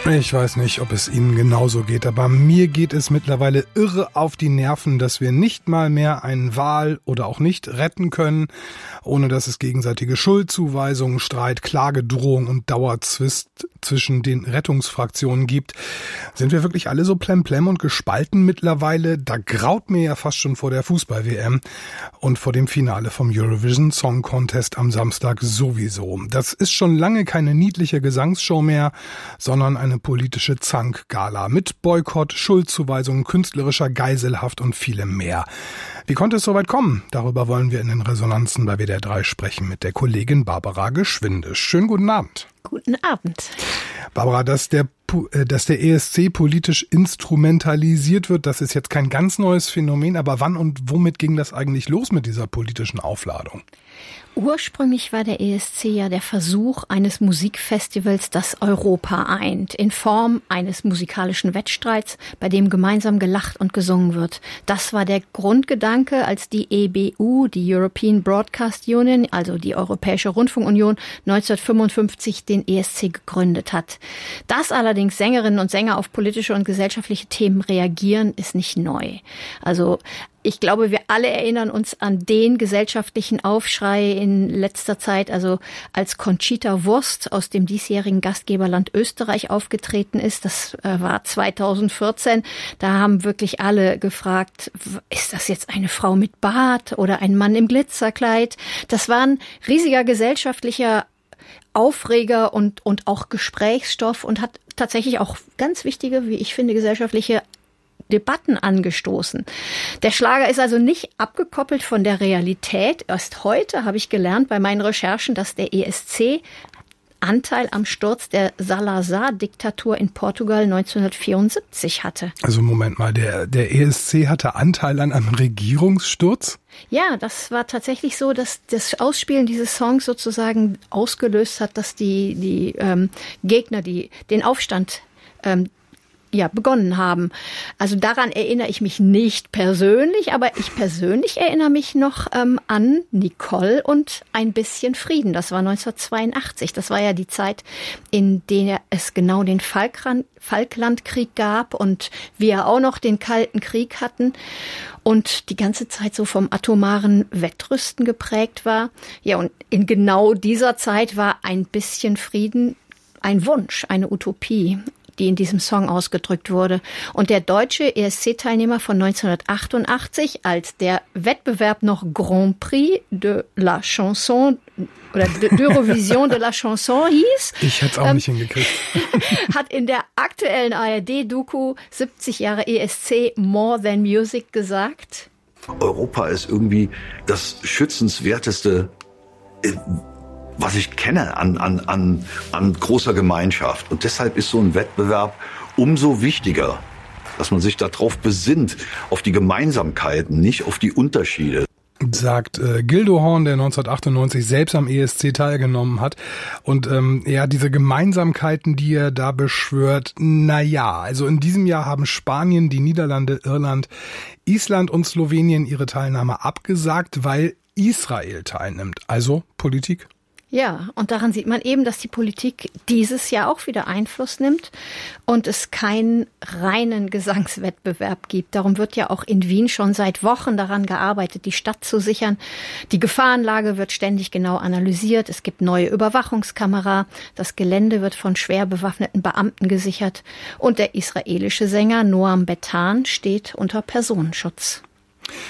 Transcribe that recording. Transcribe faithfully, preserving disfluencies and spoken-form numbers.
Ich weiß nicht, ob es Ihnen genauso geht, aber mir geht es mittlerweile irre auf die Nerven, dass wir nicht mal mehr einen Wal oder auch nicht retten können, ohne dass es gegenseitige Schuldzuweisungen, Streit, Klagedrohung und Dauerzwist zwischen den Rettungsfraktionen gibt. Sind wir wirklich alle so plemplem und gespalten mittlerweile? Da graut mir ja fast schon vor der Fußball-W M und vor dem Finale vom Eurovision Song Contest am Samstag sowieso. Das ist schon lange keine niedliche Gesangsshow mehr, sondern eine politische Zankgala mit Boykott, Schuldzuweisungen, künstlerischer Geiselhaft und vielem mehr. Wie konnte es so weit kommen? Darüber wollen wir in den Resonanzen bei W D R drei sprechen mit der Kollegin Barbara Geschwinde. Schönen guten Abend. Guten Abend. Barbara, dass der, dass der E S C politisch instrumentalisiert wird, das ist jetzt kein ganz neues Phänomen, aber wann und womit ging das eigentlich los mit dieser politischen Aufladung? Ursprünglich war der E S C ja der Versuch eines Musikfestivals, das Europa eint, in Form eines musikalischen Wettstreits, bei dem gemeinsam gelacht und gesungen wird. Das war der Grundgedanke, als die E B U, die European Broadcast Union, also die Europäische Rundfunkunion, neunzehnhundertfünfundfünfzig den E S C gegründet hat. Dass allerdings Sängerinnen und Sänger auf politische und gesellschaftliche Themen reagieren, ist nicht neu. Also ich glaube, wir alle erinnern uns an den gesellschaftlichen Aufschrei in letzter Zeit, also als Conchita Wurst aus dem diesjährigen Gastgeberland Österreich aufgetreten ist. Das äh, war zweitausendvierzehn. Da haben wirklich alle gefragt, ist das jetzt eine Frau mit Bart oder ein Mann im Glitzerkleid? Das war ein riesiger gesellschaftlicher Aufreger und, und auch Gesprächsstoff und hat tatsächlich auch ganz wichtige, wie ich finde, gesellschaftliche Debatten angestoßen. Der Schlager ist also nicht abgekoppelt von der Realität. Erst heute habe ich gelernt bei meinen Recherchen, dass der E S C Anteil am Sturz der Salazar-Diktatur in Portugal neunzehnhundertvierundsiebzig hatte. Also Moment mal, der, der E S C hatte Anteil an einem Regierungssturz? Ja, das war tatsächlich so, dass das Ausspielen dieses Songs sozusagen ausgelöst hat, dass die, die ähm, Gegner die, den Aufstand ähm, ja, begonnen haben. Also daran erinnere ich mich nicht persönlich, aber ich persönlich erinnere mich noch ähm, an Nicole und ein bisschen Frieden. Das war neunzehnhundertzweiundachtzig. Das war ja die Zeit, in der es genau den Falkland, Falklandkrieg gab und wir auch noch den Kalten Krieg hatten und die ganze Zeit so vom atomaren Wettrüsten geprägt war. Ja, und in genau dieser Zeit war ein bisschen Frieden ein Wunsch, eine Utopie, die in diesem Song ausgedrückt wurde. Und der deutsche E S C-Teilnehmer von neunzehnhundertachtundachtzig, als der Wettbewerb noch Grand Prix de la Chanson oder d'Eurovision de la Chanson hieß. Ich hätte es auch ähm, nicht hingekriegt. Hat in der aktuellen A R D-Doku siebzig Jahre E S C More Than Music gesagt. Europa ist irgendwie das schützenswerteste, was ich kenne an, an, an, an großer Gemeinschaft. Und deshalb ist so ein Wettbewerb umso wichtiger, dass man sich darauf besinnt, auf die Gemeinsamkeiten, nicht auf die Unterschiede. Sagt äh, Gildo Horn, der neunzehnhundertachtundneunzig selbst am E S C teilgenommen hat. Und ähm, ja, diese Gemeinsamkeiten, die er da beschwört, na ja, also in diesem Jahr haben Spanien, die Niederlande, Irland, Island und Slowenien ihre Teilnahme abgesagt, weil Israel teilnimmt. Also Politik. Ja, und daran sieht man eben, dass die Politik dieses Jahr auch wieder Einfluss nimmt und es keinen reinen Gesangswettbewerb gibt. Darum wird ja auch in Wien schon seit Wochen daran gearbeitet, die Stadt zu sichern. Die Gefahrenlage wird ständig genau analysiert. Es gibt neue Überwachungskamera. Das Gelände wird von schwer bewaffneten Beamten gesichert. Und der israelische Sänger Noam Betan steht unter Personenschutz.